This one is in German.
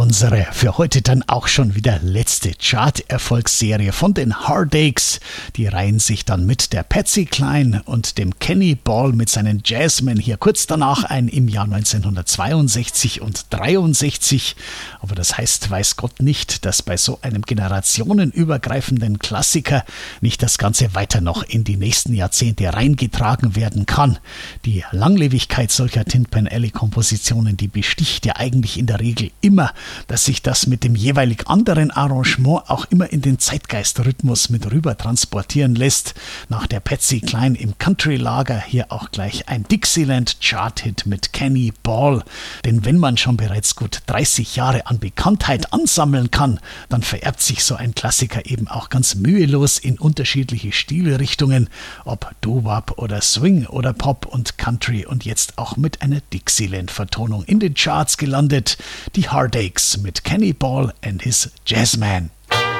unsere für heute dann auch schon wieder letzte Chart-Erfolgsserie von den Heartaches. Die reihen sich dann mit der Patsy Cline und dem Kenny Ball mit seinen Jazzmen hier kurz danach ein im Jahr 1962 und 63. Aber das heißt, weiß Gott nicht, dass bei so einem generationenübergreifenden Klassiker nicht das Ganze weiter noch in die nächsten Jahrzehnte reingetragen werden kann. Die Langlebigkeit solcher Tin Pan Alley Kompositionen, die besticht ja eigentlich in der Regel immer, dass sich das mit dem jeweilig anderen Arrangement auch immer in den Zeitgeistrhythmus mit rüber transportieren lässt. Nach der Patsy Cline im Country-Lager hier auch gleich ein Dixieland Chart-Hit mit Kenny Ball. Denn wenn man schon bereits gut 30 Jahre an Bekanntheit ansammeln kann, dann vererbt sich so ein Klassiker eben auch ganz mühelos in unterschiedliche Stilrichtungen, ob Doo-Wop oder Swing oder Pop und Country und jetzt auch mit einer Dixieland-Vertonung in den Charts gelandet. Die Heartaches mit Kenny Ball and his Jazzman.